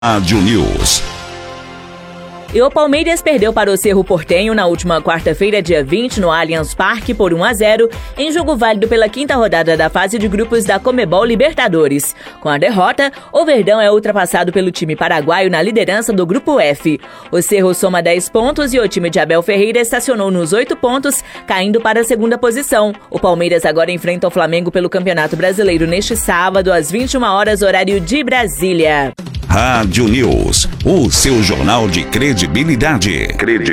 Rádio News. E o Palmeiras perdeu para o Cerro Porteño na última quarta-feira, dia 20, no Allianz Parque, por 1-0, em jogo válido pela quinta rodada da fase de grupos da Conmebol Libertadores. Com a derrota, o Verdão é ultrapassado pelo time paraguaio na liderança do Grupo F. O Cerro soma 10 pontos e o time de Abel Ferreira estacionou nos 8 pontos, caindo para a segunda posição. O Palmeiras agora enfrenta o Flamengo pelo Campeonato Brasileiro neste sábado, às 21 horas, horário de Brasília. Rádio News, o seu jornal de credibilidade.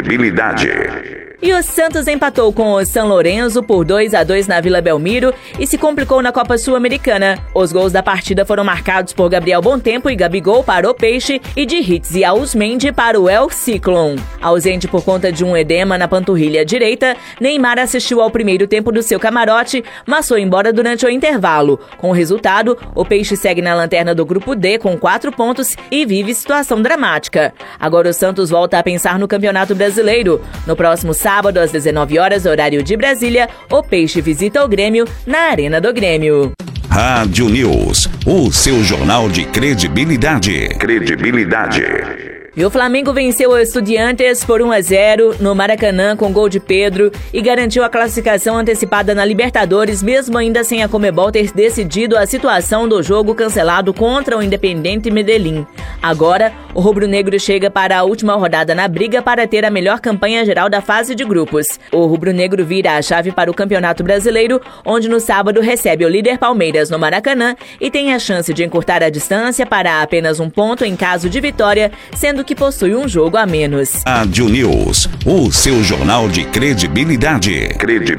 E o Santos empatou com o São Lourenço por 2-2 na Vila Belmiro e se complicou na Copa Sul-Americana. Os gols da partida foram marcados por Gabriel Bontempo e Gabigol para o Peixe e de Hitz e Ausmendi para o El Ciclón. Ausente por conta de um edema na panturrilha direita, Neymar assistiu ao primeiro tempo do seu camarote, mas foi embora durante o intervalo. Com o resultado, o Peixe segue na lanterna do Grupo D com 4 pontos e vive situação dramática. Agora o Santos volta a pensar no Campeonato Brasileiro. No próximo sábado, às 19 horas, horário de Brasília, o Peixe visita o Grêmio na Arena do Grêmio. Rádio News, o seu jornal de credibilidade. E o Flamengo venceu o Estudiantes por 1-0 no Maracanã com gol de Pedro e garantiu a classificação antecipada na Libertadores, mesmo ainda sem a Conmebol ter decidido a situação do jogo cancelado contra o Independiente Medellín. Agora, o rubro-negro chega para a última rodada na briga para ter a melhor campanha geral da fase de grupos. O rubro-negro vira a chave para o Campeonato Brasileiro, onde no sábado recebe o líder Palmeiras no Maracanã e tem a chance de encurtar a distância para apenas um ponto em caso de vitória, sendo que possui um jogo a menos. Rádio News, o seu jornal de credibilidade.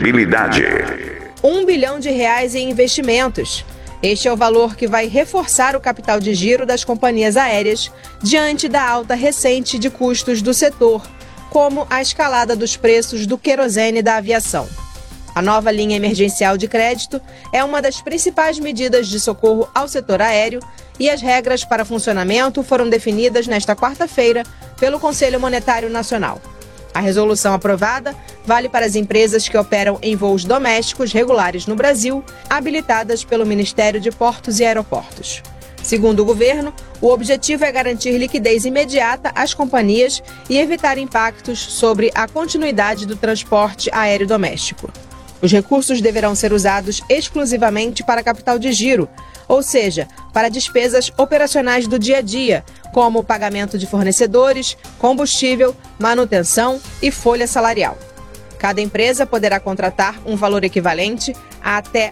R$1 bilhão em investimentos. Este é o valor que vai reforçar o capital de giro das companhias aéreas diante da alta recente de custos do setor, como a escalada dos preços do querosene da aviação. A nova linha emergencial de crédito é uma das principais medidas de socorro ao setor aéreo e as regras para funcionamento foram definidas nesta quarta-feira pelo Conselho Monetário Nacional. A resolução aprovada vale para as empresas que operam em voos domésticos regulares no Brasil, habilitadas pelo Ministério de Portos e Aeroportos. Segundo o governo, o objetivo é garantir liquidez imediata às companhias e evitar impactos sobre a continuidade do transporte aéreo doméstico. Os recursos deverão ser usados exclusivamente para capital de giro, ou seja, para despesas operacionais do dia a dia, como pagamento de fornecedores, combustível, manutenção e folha salarial. Cada empresa poderá contratar um valor equivalente a até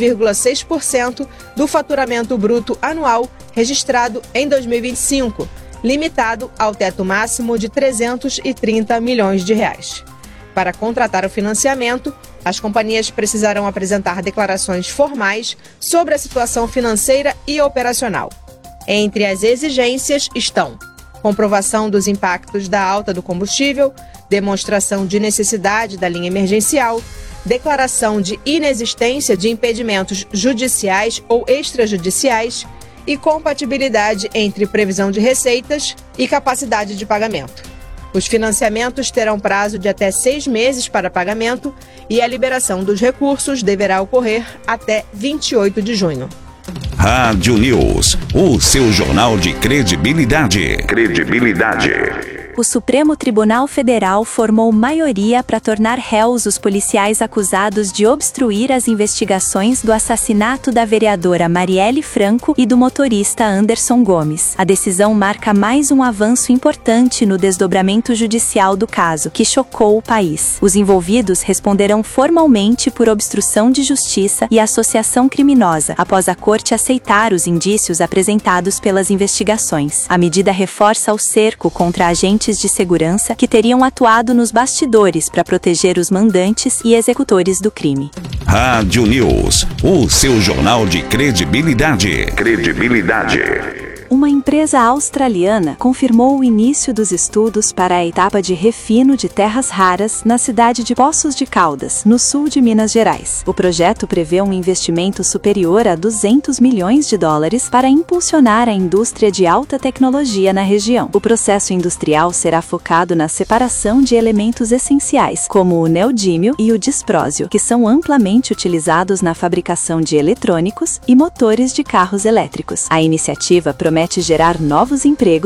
1,6% do faturamento bruto anual registrado em 2025, limitado ao teto máximo de R$330 milhões. Para contratar o financiamento, as companhias precisarão apresentar declarações formais sobre a situação financeira e operacional. Entre as exigências estão comprovação dos impactos da alta do combustível, demonstração de necessidade da linha emergencial, declaração de inexistência de impedimentos judiciais ou extrajudiciais e compatibilidade entre previsão de receitas e capacidade de pagamento. Os financiamentos terão prazo de até 6 meses para pagamento e a liberação dos recursos deverá ocorrer até 28 de junho. Rádio News, o seu jornal de credibilidade. O Supremo Tribunal Federal formou maioria para tornar réus os policiais acusados de obstruir as investigações do assassinato da vereadora Marielle Franco e do motorista Anderson Gomes. A decisão marca mais um avanço importante no desdobramento judicial do caso, que chocou o país. Os envolvidos responderão formalmente por obstrução de justiça e associação criminosa, após a corte aceitar os indícios apresentados pelas investigações. A medida reforça o cerco contra agentes de segurança que teriam atuado nos bastidores para proteger os mandantes e executores do crime. Rádio News, o seu jornal de credibilidade. Uma empresa australiana confirmou o início dos estudos para a etapa de refino de terras raras na cidade de Poços de Caldas, no sul de Minas Gerais. O projeto prevê um investimento superior a $200 milhões para impulsionar a indústria de alta tecnologia na região. O processo industrial será focado na separação de elementos essenciais, como o neodímio e o disprósio, que são amplamente utilizados na fabricação de eletrônicos e motores de carros elétricos. A iniciativa promete promete gerar novos empregos